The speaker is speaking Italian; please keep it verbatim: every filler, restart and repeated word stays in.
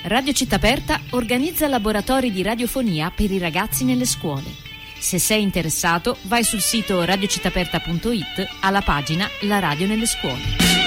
Radio Città Aperta organizza laboratori di radiofonia per i ragazzi nelle scuole. Se sei interessato, vai sul sito radiocittaperta punto it alla pagina La radio nelle scuole.